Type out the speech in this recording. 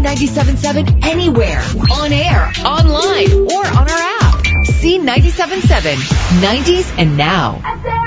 C97.7 anywhere, on air, online, or on our app. C97.7, 90s and now.